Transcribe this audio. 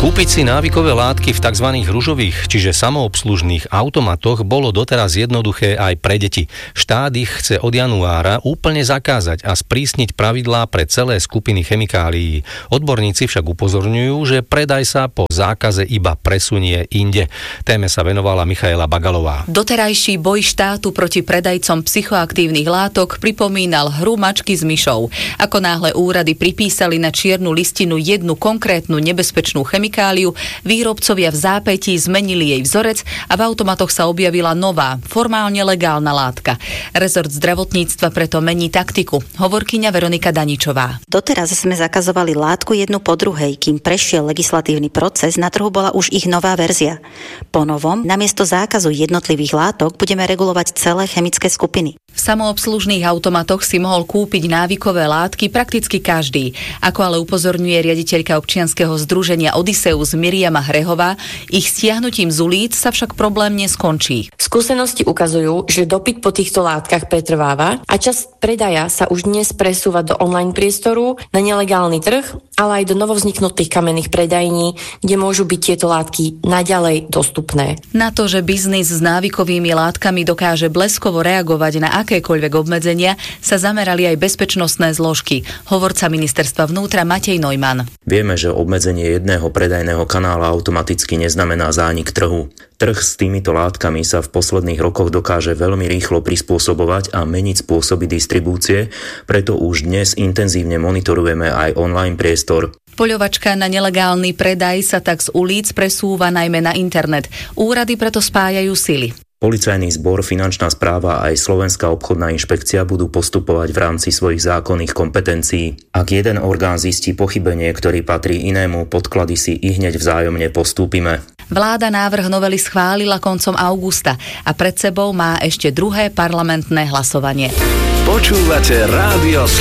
Kúpiť si návykové látky v tzv. Ružových, čiže samoobslužných automatoch bolo doteraz jednoduché aj pre deti. Štát ich chce od januára úplne zakázať a sprísniť pravidlá pre celé skupiny chemikálií. Odborníci však upozorňujú, že predaj sa po zákaze iba presunie inde. Téme sa venovala Michaela Bagalová. Doterajší boj štátu proti predajcom psychoaktívnych látok pripomínal hru mačky s myšou. Ako náhle úrady pripísali na čiernu listinu jednu konkrétnu nebezpečnú chemikáliu, výrobcovia v zápätí zmenili jej vzorec a v automatoch sa objavila nová, formálne legálna látka. Rezort zdravotníctva preto mení taktiku. Hovorkyňa Veronika Daničová. Doteraz sme zakazovali látku jednu po druhej, kým prešiel legislatívny proces, na trhu bola už ich nová verzia. Po novom, namiesto zákazu jednotlivých látok, budeme regulovať celé chemické skupiny. V samoobslužných automatoch si mohol kúpiť návykové látky prakticky každý. Ako ale upozorňuje riaditeľka občianskeho združenia Odysseus Miriama Hrehová, ich stiahnutím z ulic sa však problém neskončí. Skúsenosti ukazujú, že dopyt po týchto látkach pretrváva a časť predaja sa už dnes presúva do online priestoru, na nelegálny trh, ale aj do novovzniknutých kamenných predajní, kde môžu byť tieto látky naďalej dostupné. Na to, že biznis s návykovými látkami dokáže bleskovo reagovať na akékoľvek obmedzenia, sa zamerali aj bezpečnostné zložky. Hovorca ministerstva vnútra Matej Neumann. Vieme, že obmedzenie jedného predajného kanála automaticky neznamená zánik trhu. Trh s týmito látkami sa v posledných rokoch dokáže veľmi rýchlo prispôsobovať a meniť spôsoby distribúcie, preto už dnes intenzívne monitorujeme aj online priestor. Poľovačka na nelegálny predaj sa tak z ulic presúva najmä na internet. Úrady preto spájajú sily. Policajný zbor, finančná správa a aj Slovenská obchodná inšpekcia budú postupovať v rámci svojich zákonných kompetencií. Ak jeden orgán zistí pochybenie, ktorý patrí inému, podklady si ihneď vzájomne postúpime. Vláda návrh novely schválila koncom augusta a pred sebou má ešte druhé parlamentné hlasovanie. Počúvate Rádio